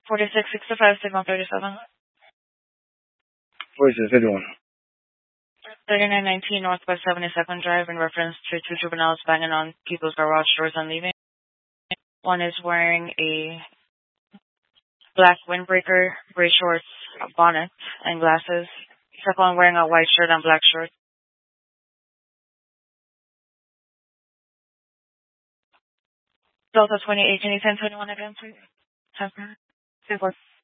4665, Signal 37. 4651. 3919 Northwest 72nd Drive in reference to two juveniles banging on people's garage doors and leaving. One is wearing a black windbreaker, gray shorts, a bonnet, and glasses. Second one wearing a white shirt and black shorts. Delta 28, can you 1021 again, please? 10.